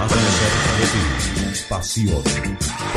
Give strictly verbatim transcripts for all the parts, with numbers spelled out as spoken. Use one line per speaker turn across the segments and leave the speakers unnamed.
Amanecer de pasión por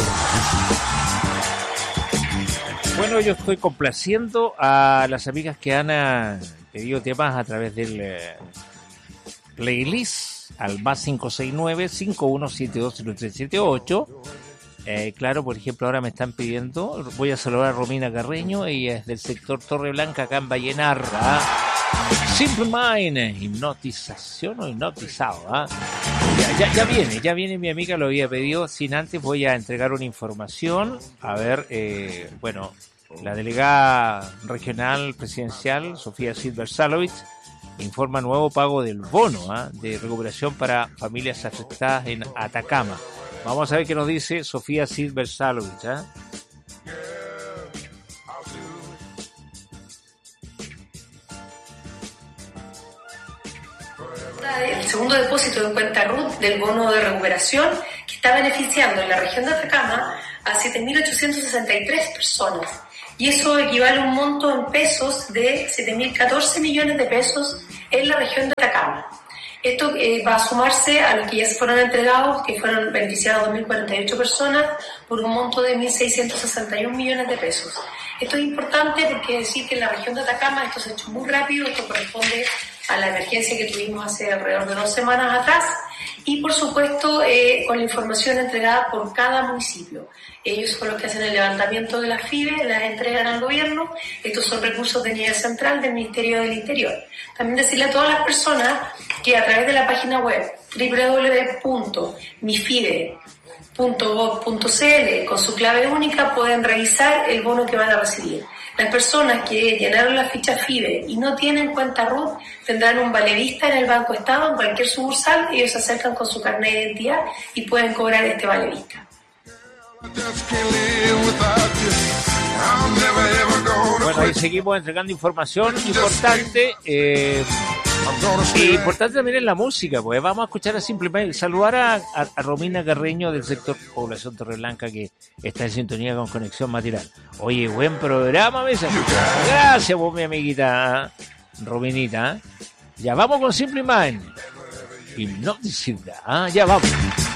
la música.
Bueno, yo estoy complaciendo a las amigas que han uh, pedido temas a través del uh, playlist al más cinco seis nueve, cinco uno siete dos, cero tres siete ocho. Eh, claro, por ejemplo, ahora me están pidiendo, voy a saludar a Romina Carreño, ella es del sector Torre Blanca, acá en Vallenarra. Simple Mind, hipnotización o hipnotizado, ¿ah? Ya, ya, ya viene, ya viene mi amiga, lo había pedido. Sin antes voy a entregar una información. A ver, eh, bueno, la delegada regional presidencial, Sofía Silver-Salovich, informa nuevo pago del bono ¿ah? de recuperación para familias afectadas en Atacama. Vamos a ver qué nos dice Sofía Silver-Salovich. ¿eh?
El segundo depósito en cuenta R U T del bono de recuperación que está beneficiando en la región de Atacama a siete mil ochocientas sesenta y tres personas. Y eso equivale a un monto en pesos de siete mil catorce millones de pesos en la región de Atacama. Esto eh, va a sumarse a los que ya se fueron entregados, que fueron beneficiados dos mil cuarenta y ocho personas por un monto de mil seiscientos sesenta y un millones de pesos. Esto es importante porque decir que en la región de Atacama esto se ha hecho muy rápido, esto corresponde a la emergencia que tuvimos hace alrededor de dos semanas atrás y por supuesto eh, con la información entregada por cada municipio. Ellos son los que hacen el levantamiento de las F I B E, las entregan al gobierno. Estos son recursos de nivel central del Ministerio del Interior. También decirle a todas las personas que a través de la página web doble u doble u doble u punto mifibe punto gov punto c l con su clave única pueden revisar el bono que van a recibir. Las personas que llenaron la ficha F I B E y no tienen cuenta R U T tendrán un valevista en el Banco Estado, en cualquier sucursal. Ellos se acercan con su carnet de identidad y pueden cobrar este valevista.
Bueno, ahí seguimos entregando información importante. Eh, y importante también en la música, pues vamos a escuchar a simplemente saludar a, a, a Romina Carreño del sector Población Torre Blanca que está en sintonía con Conexión Matinal. Oye, buen programa, mesa. Gracias, vos, mi amiguita Rominita. Ya vamos con Simple Mind. Hipnoticidad, ¿eh? Ya vamos.